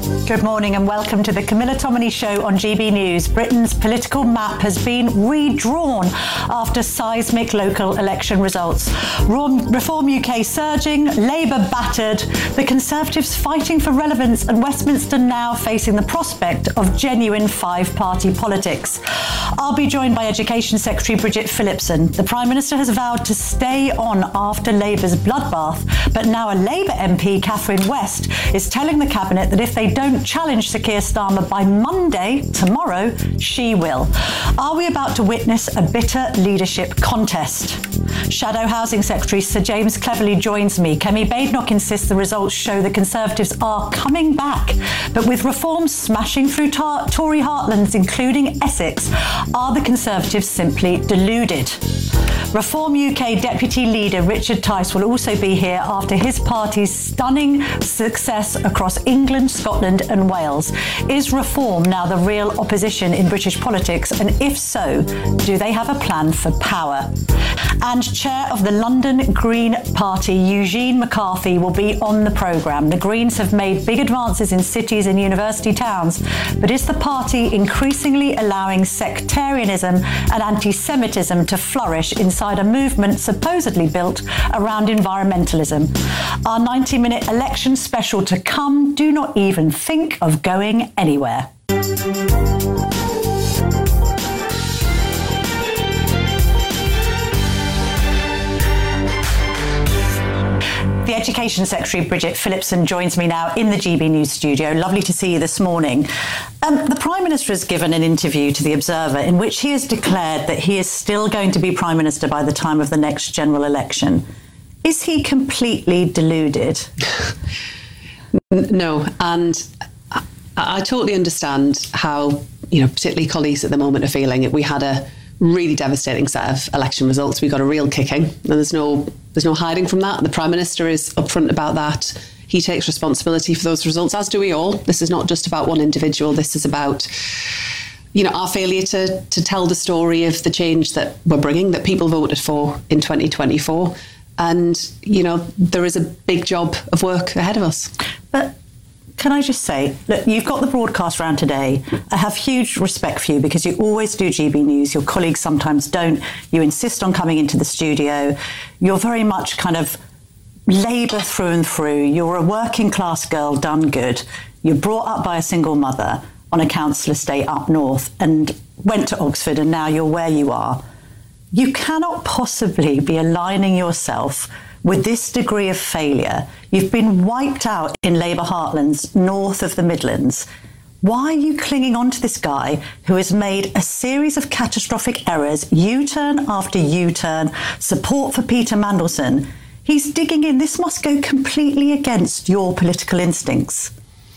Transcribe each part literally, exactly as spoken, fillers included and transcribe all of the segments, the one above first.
Good morning and welcome to the Camilla Tominey Show on G B News. Britain's political map has been redrawn after seismic local election results. Reform U K surging, Labour battered, the Conservatives fighting for relevance, and Westminster now facing the prospect of genuine five-party politics. I'll be joined by Education Secretary Bridget Phillipson. The Prime Minister has vowed to stay on after Labour's bloodbath, but now a Labour M P, Catherine West, is telling the Cabinet that if they don't challenge Sir Keir Starmer by Monday, tomorrow, she will. Are we about to witness a bitter leadership contest? Shadow Housing Secretary Sir James Cleverly joins me. Kemi Badenoch insists the results show the Conservatives are coming back, but with reforms smashing through tar- Tory heartlands, including Essex, are the Conservatives simply deluded? Reform U K Deputy Leader Richard Tice will also be here after his party's stunning success across England, Scotland and Wales. Is Reform now the real opposition in British politics? And if so, do they have a plan for power? And Chair of the London Green Party, Eugene McCarthy, will be on the programme. The Greens have made big advances in cities and university towns, but is the party increasingly allowing sectarianism and anti-Semitism to flourish inside a movement supposedly built around environmentalism? Our ninety-minute election special to come. Do not even think of going anywhere. The Education Secretary, Bridget Phillipson, joins me now in the G B News studio. Lovely to see you this morning. Um, the Prime Minister has given an interview to The Observer in which he has declared that he is still going to be Prime Minister by the time of the next general election. Is he completely deluded? No, and I, I totally understand how, you know, particularly colleagues at the moment are feeling. We had a really devastating set of election results. We got a real kicking, and there's no there's no hiding from that. The Prime Minister is upfront about that. He takes responsibility for those results, as do we all. This is not just about one individual. This is about, you know, our failure to to tell the story of the change that we're bringing, that people voted for in twenty twenty-four. And, you know, there is a big job of work ahead of us. But can I just say, look, you've got the broadcast round today. I have huge respect for you because you always do G B News. Your colleagues sometimes don't. You insist on coming into the studio. You're very much kind of Labour through and through. You're a working class girl done good. You're brought up by a single mother on a council estate up north and went to Oxford, and now you're where you are. You cannot possibly be aligning yourself with this degree of failure. You've been wiped out in Labour heartlands north of the Midlands. Why are you clinging on to this guy who has made a series of catastrophic errors, U-turn after U-turn, support for Peter Mandelson? He's digging in. This must go completely against your political instincts.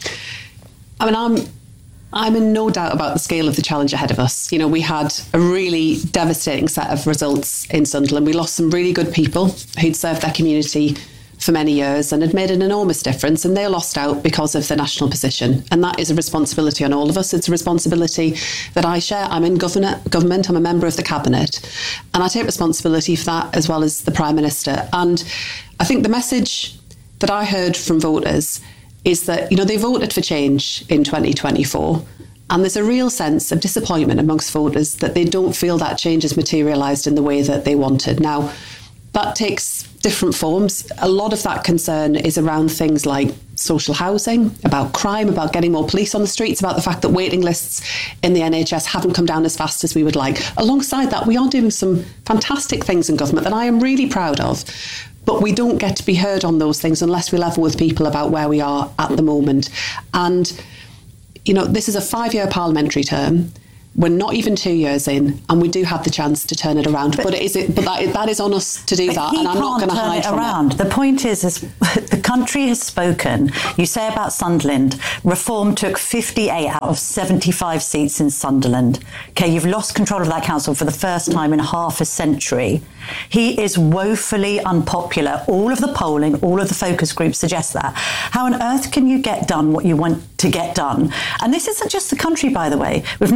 I mean, I'm... I'm in no doubt about the scale of the challenge ahead of us. You know, we had a really devastating set of results in Sunderland. We lost some really good people who'd served their community for many years and had made an enormous difference, and they lost out because of the national position. And that is a responsibility on all of us. It's a responsibility that I share. I'm in government, government, I'm a member of the Cabinet, and I take responsibility for that as well as the Prime Minister. And I think the message that I heard from voters is that, you know, they voted for change in twenty twenty-four, and there's a real sense of disappointment amongst voters that they don't feel that change has materialised in the way that they wanted. Now, that takes different forms. A lot of that concern is around things like social housing, about crime, about getting more police on the streets, about the fact that waiting lists in the N H S haven't come down as fast as we would like. Alongside that, we are doing some fantastic things in government that I am really proud of. But we don't get to be heard on those things unless we level with people about where we are at the moment. And, you know, this is a five-year parliamentary term. We're not even two years in, and we do have the chance to turn it around. But, but it is, but that, that is on us to do that, and I'm not going to hide from it. Around. The point is, is the country has spoken. You say about Sunderland, Reform took fifty-eight out of seventy-five seats in Sunderland. Okay, you've lost control of that council for the first time in half a century. He is woefully unpopular. All of the polling, all of the focus groups suggest that. How on earth can you get done what you want to get done? And this isn't just the country, by the way. We've now got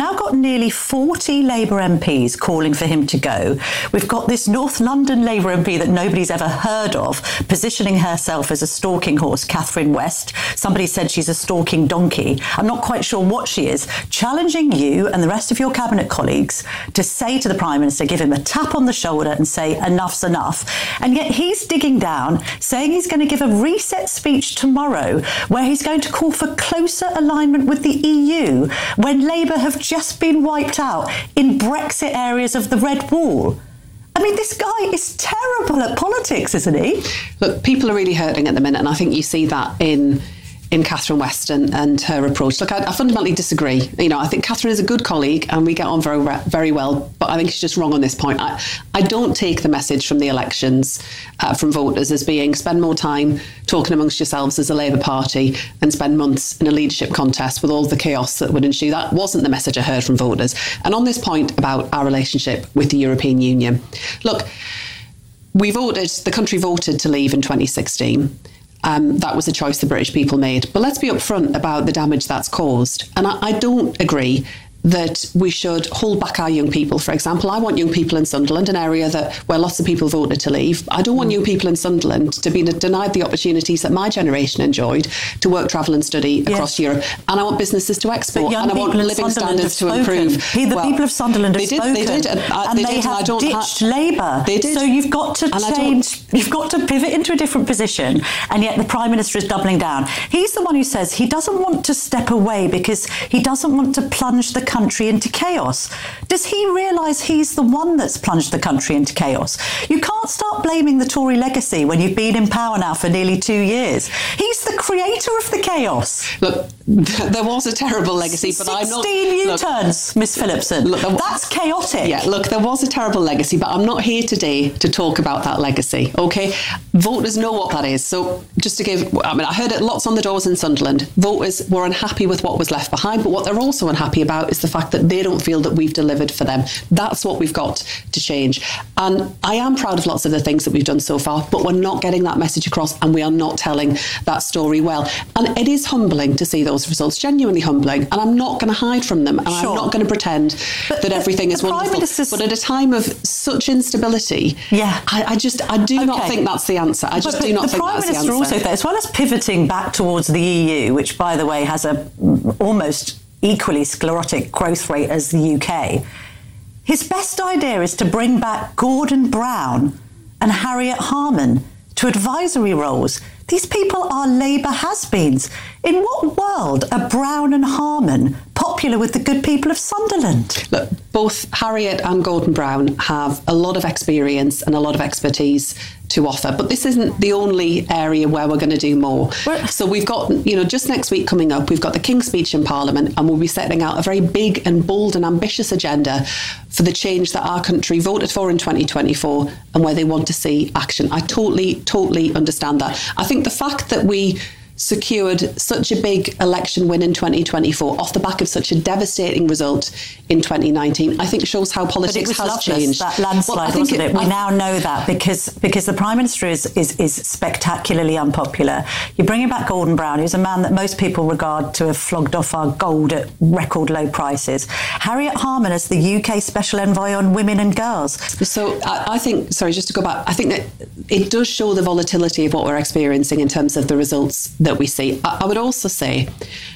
nearly forty Labour M Ps calling for him to go. We've got this North London Labour M P that nobody's ever heard of, positioning herself as a stalking horse, Catherine West. Somebody said she's a stalking donkey. I'm not quite sure what she is. Challenging you and the rest of your cabinet colleagues to say to the Prime Minister, give him a tap on the shoulder and say enough's enough. And yet he's digging down, saying he's going to give a reset speech tomorrow where he's going to call for closer alignment with the E U when Labour have just been wiped out in Brexit areas of the Red Wall. I mean, this guy is terrible at politics, isn't he? Look, people are really hurting at the minute, and I think you see that in in Catherine West and, and her approach. Look, I, I fundamentally disagree. You know, I think Catherine is a good colleague and we get on very very well, but I think she's just wrong on this point. I, I don't take the message from the elections, uh, from voters, as being spend more time talking amongst yourselves as a Labour Party and spend months in a leadership contest with all the chaos that would ensue. That wasn't the message I heard from voters. And on this point about our relationship with the European Union, look, we voted, the country voted to leave in twenty sixteen. Um, that was a choice the British people made. But let's be upfront about the damage that's caused. And I, I don't agree that we should hold back our young people. For example, I want young people in Sunderland, an area that where lots of people voted to leave. I don't want young people in Sunderland to be denied the opportunities that my generation enjoyed to work, travel and study yes. across Europe. And I want businesses to export, and I want living standards to improve. He, the well, people of Sunderland have they did, spoken, they did, and, I, and they, they did, have and I don't ditched ha- Labour. They did. So you've got to and change, you've got to pivot into a different position, and yet the Prime Minister is doubling down. He's the one who says he doesn't want to step away because he doesn't want to plunge the country into chaos. Does he realise he's the one that's plunged the country into chaos? You can't start blaming the Tory legacy when you've been in power now for nearly two years. He's the creator of the chaos. Look, there was a terrible legacy, but I'm not... sixteen U-turns, Miss Phillipson. Look, was, that's chaotic. Yeah, look, there was a terrible legacy, but I'm not here today to talk about that legacy, OK? Voters know what that is. So just to give... I mean, I heard it lots on the doors in Sunderland. Voters were unhappy with what was left behind, but what they're also unhappy about is the fact that they don't feel that we've delivered for them. That's what we've got to change. And I am proud of lots of the things that we've done so far, but we're not getting that message across and we are not telling that story well. And it is humbling to see those results, genuinely humbling. And I'm not going to hide from them. And sure. I'm not going to pretend but that everything is wonderful. But at a time of such instability, yeah. I, I just, I do okay. not think that's the answer. I just but, do not the think Prime that's Minister the answer. Also, as well as pivoting back towards the E U, which, by the way, has a almost equally sclerotic growth rate as the U K, his best idea is to bring back Gordon Brown and Harriet Harman to advisory roles. These people are Labour has-beens. In what world are Brown and Harman popular with the good people of Sunderland? Look, both Harriet and Gordon Brown have a lot of experience and a lot of expertise to offer, but this isn't the only area where we're going to do more. We're, so we've got, you know, just next week coming up, we've got the King's Speech in Parliament, and we'll be setting out a very big and bold and ambitious agenda for the change that our country voted for in twenty twenty-four and where they want to see action. I totally, totally understand that. I think the fact that we secured such a big election win in twenty twenty-four off the back of such a devastating result in twenty nineteen, I think shows how politics has loveless, changed. That landslide, well, wasn't it? it? We I, now know that because because the Prime Minister is, is is spectacularly unpopular. You're bringing back Gordon Brown, who's a man that most people regard to have flogged off our gold at record low prices. Harriet Harman as the U K Special Envoy on Women and Girls. So I, I think, sorry, just to go back, I think that it does show the volatility of what we're experiencing in terms of the results that we see. I, I would also say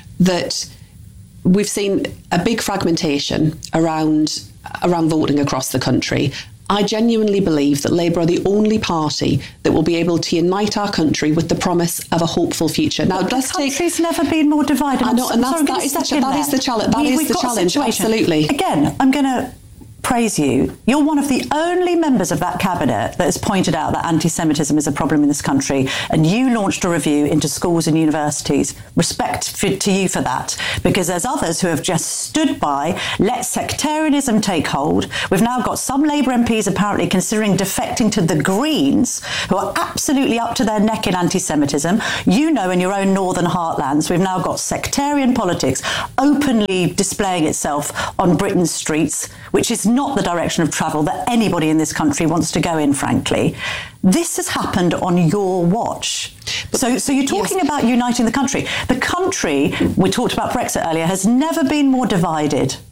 that we've seen a big fragmentation around around voting across the country. I genuinely believe that Labour are the only party that will be able to unite our country with the promise of a hopeful future. Now, but let's the country's take, never been more divided. I know, and that's, that, is the, that is the challenge. That we, is the challenge. Absolutely. Again, I'm going to praise you. You're one of the only members of that cabinet that has pointed out that anti-Semitism is a problem in this country, and you launched a review into schools and universities. Respect for, to you for that, because there's others who have just stood by, let sectarianism take hold. We've now got some Labour M Ps apparently considering defecting to the Greens, who are absolutely up to their neck in anti-Semitism. You know, in your own northern heartlands, we've now got sectarian politics openly displaying itself on Britain's streets, which is not the direction of travel that anybody in this country wants to go in, frankly. This has happened on your watch. So, so you're talking yes. about uniting the country. The country, we talked about Brexit earlier, has never been more divided.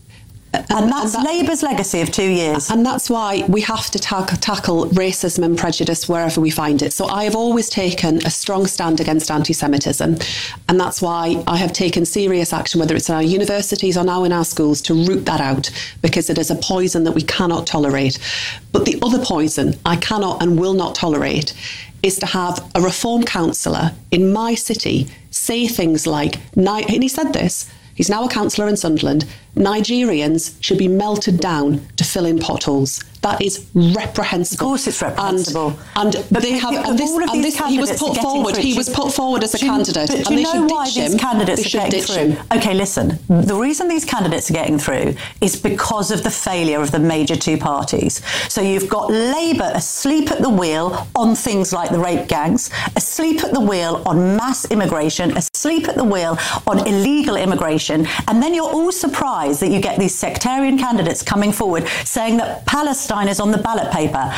And, and that's and that, Labour's legacy of two years. And that's why we have to ta- tackle racism and prejudice wherever we find it. So I have always taken a strong stand against anti-Semitism. And that's why I have taken serious action, whether it's in our universities or now in our schools, to root that out, because it is a poison that we cannot tolerate. But the other poison I cannot and will not tolerate is to have a Reform councillor in my city say things like, and he said this, he's now a councillor in Sunderland, Nigerians should be melted down to fill in potholes. That is reprehensible. Of course it's reprehensible. And, and they have, and this, and this he was put forward, he was put forward as a candidate. But do and you they know should why ditch these him. candidates They are getting through? him. Okay, listen, the reason these candidates are getting through is because of the failure of the major two parties. So you've got Labour asleep at the wheel on things like the rape gangs, asleep at the wheel on mass immigration, asleep at the wheel on illegal immigration, and then you're all surprised that you get these sectarian candidates coming forward saying that Palestine is on the ballot paper.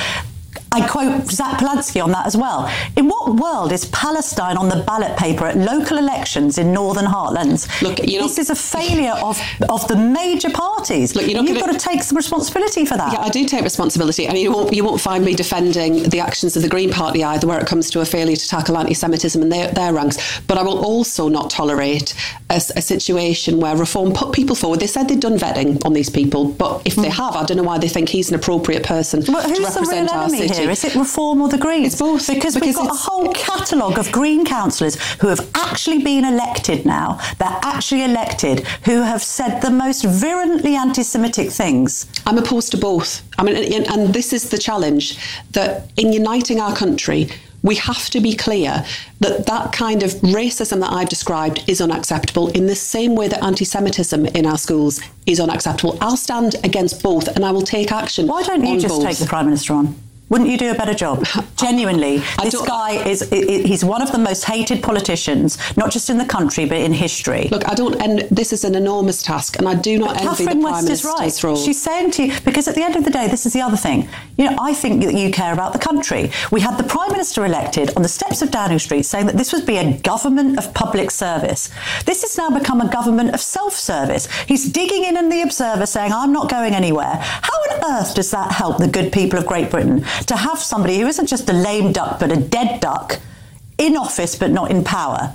I quote Zach Polanski on that as well. In what world is Palestine on the ballot paper at local elections in Northern Heartlands? Look, you know, this is a failure of, of the major parties. Look, you're You've got to take some responsibility for that. Yeah, I do take responsibility. I mean, you won't, you won't find me defending the actions of the Green Party either, where it comes to a failure to tackle anti-Semitism in their, their ranks. But I will also not tolerate a, a situation where Reform put people forward. They said they'd done vetting on these people, but if mm. they have, I don't know why they think he's an appropriate person but to represent our city. Here? Is it Reform or the Greens? It's both. Because, because we've got a whole catalogue of Green councillors who have actually been elected now. They're actually elected, who have said the most virulently anti-Semitic things. I'm opposed to both. I mean, and, and this is the challenge, that in uniting our country, we have to be clear that that kind of racism that I've described is unacceptable, in the same way that anti-Semitism in our schools is unacceptable. I'll stand against both and I will take action. Why don't you just both. take the Prime Minister on? Wouldn't you do a better job? Genuinely, this guy is, he's one of the most hated politicians, not just in the country, but in history. Look, I don't, and this is an enormous task, and I do not but envy Catherine the Prime West Minister's is right. role. She's saying to you, because at the end of the day, this is the other thing. You know, I think that you care about the country. We had the Prime Minister elected on the steps of Downing Street saying that this would be a government of public service. This has now become a government of self-service. He's digging in in the Observer saying, I'm not going anywhere. How on earth does that help the good people of Great Britain to have somebody who isn't just a lame duck but a dead duck in office but not in power?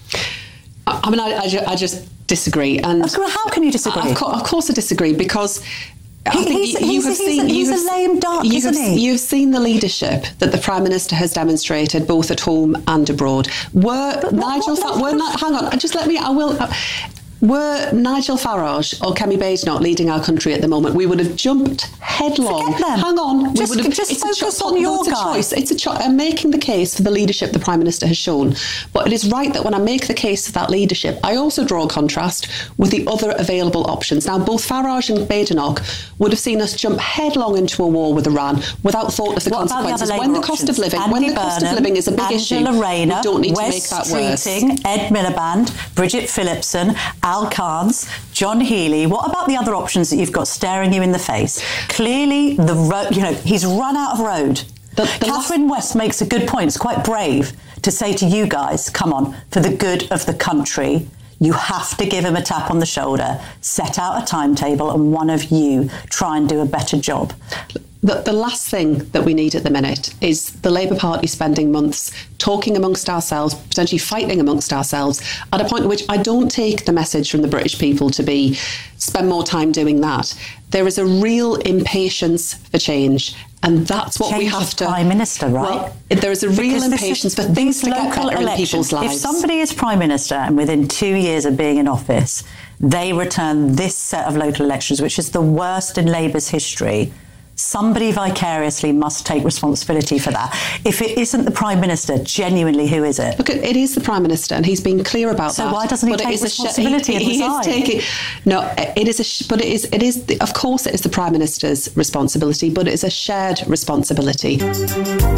I mean, I, I, ju- I just disagree. And how can you disagree? Of, co- of course I disagree, because I he, think he's, you, you he's, have he's, seen... He's you have, a lame duck, you isn't have, he? You've seen the leadership that the Prime Minister has demonstrated, both at home and abroad. Were but Nigel... What, what, Fa- were Ni- hang on, just let me... I will... Uh, Were Nigel Farage or Kemi Badenoch leading our country at the moment, we would have jumped headlong. Forget them. Hang on. Just, we would have, just it's focus a cho- on your it's a guy. choice. It's a cho- I'm making the case for the leadership the Prime Minister has shown. But it is right that when I make the case for that leadership, I also draw a contrast with the other available options. Now, both Farage and Badenoch would have seen us jump headlong into a war with Iran without thought of the what consequences. The when the options? cost of living, Andy when the Burnham, cost of living is a big Angela issue, Rayner, we don't need Wes to make that worse. Streeting, Ed Miliband, Bridget Phillipson, Al Carnes, John Healey. What about the other options that you've got staring you in the face? Clearly, the road, you know, he's run out of road. The, the Catherine last... West makes a good point. It's quite brave to say to you guys, come on, for the good of the country, you have to give him a tap on the shoulder, set out a timetable, and one of you try and do a better job. The, the last thing that we need at the minute is the Labour Party spending months talking amongst ourselves, potentially fighting amongst ourselves, at a point at which I don't take the message from the British people to be spend more time doing that. There is a real impatience for change, and that's what change we have to... Prime Minister, right? Well, there is a real because impatience is, for things to get local better elections, in people's lives. If somebody is Prime Minister and within two years of being in office, they return this set of local elections, which is the worst in Labour's history, somebody vicariously must take responsibility for that. If it isn't the Prime Minister, genuinely, who is it? Look, it is the Prime Minister, and he's been clear about so that. So why doesn't he but take responsibility sh- he, and he resign? Is taking, no, it is a, sh- but it is, it is, of course, it is the Prime Minister's responsibility, but it is a shared responsibility.